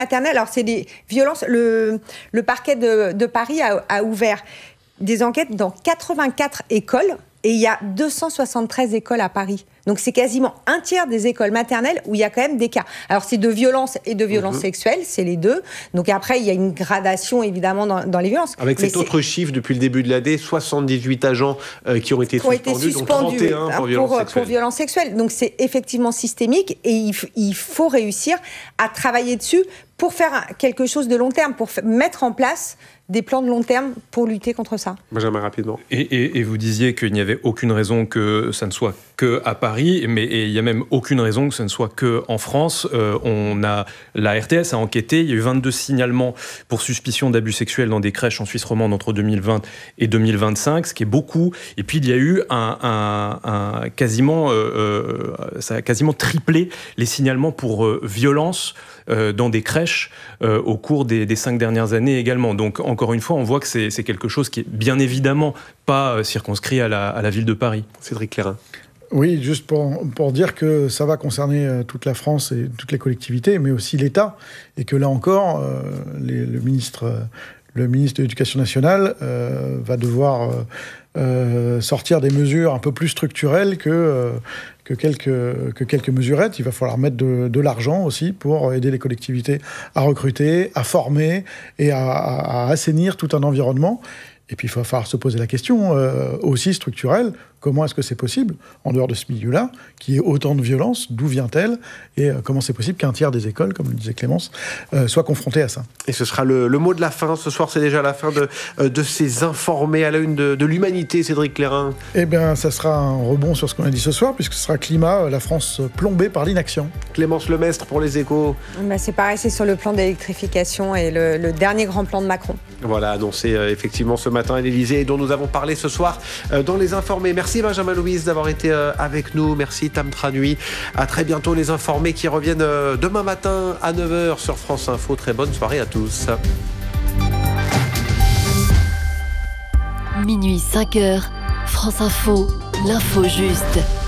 maternelle. Alors, c'est des violences. Le parquet de Paris a ouvert des enquêtes dans 84 écoles et il y a 273 écoles à Paris. Donc, c'est quasiment un tiers des écoles maternelles où il y a quand même des cas. Alors, c'est de violence et de violence sexuelle, c'est les deux. Donc, après, il y a une gradation, évidemment, dans les violences. Avec cet autre chiffre, depuis le début de l'année, 78 agents qui ont été suspendus, dont 31 pour violence sexuelle. Pour violence sexuelle. Donc, c'est effectivement systémique et il faut réussir à travailler dessus pour faire quelque chose de long terme, pour mettre en place des plans de long terme pour lutter contre ça. Benjamin, rapidement. Et vous disiez qu'il n'y avait aucune raison que ça ne soit qu'à Paris, mais il n'y a même aucune raison que ce ne soit qu'en France. La RTS a enquêté, il y a eu 22 signalements pour suspicion d'abus sexuels dans des crèches en Suisse romande entre 2020 et 2025, ce qui est beaucoup. Et puis il y a eu ça a quasiment triplé les signalements pour violence dans des crèches au cours des 5 dernières années également. Donc encore une fois, on voit que c'est quelque chose qui est bien évidemment pas circonscrit à la ville de Paris. Cédric Clairin. Oui, juste pour dire que ça va concerner toute la France et toutes les collectivités, mais aussi l'État, et que là encore, le ministre de l'Éducation nationale va devoir sortir des mesures un peu plus structurelles que quelques mesurettes. Il va falloir mettre de l'argent aussi pour aider les collectivités à recruter, à former et à assainir tout un environnement. Et puis, il va falloir se poser la question aussi structurelle. Comment est-ce que c'est possible, en dehors de ce milieu-là, qu'il y ait autant de violence? D'où vient-elle? Et comment c'est possible qu'un tiers des écoles, comme le disait Clémence, soit confronté à ça? Et ce sera le mot de la fin. Ce soir, c'est déjà la fin de ces informés à la une de l'humanité, Cédric Clairin. Eh bien, ça sera un rebond sur ce qu'on a dit ce soir, puisque ce sera climat, la France plombée par l'inaction. Clémence Lemestre pour Les Échos. C'est pareil, c'est sur le plan d'électrification et le dernier grand plan de Macron. Voilà, annoncé effectivement ce matin à l'Élysée et dont nous avons parlé ce soir dans Les Informés. Merci Benjamin Louise d'avoir été avec nous. Merci Tam Tranuy. À très bientôt Les Informés qui reviennent demain matin à 9h sur France Info. Très bonne soirée à tous. Minuit 5h, France Info, l'info juste.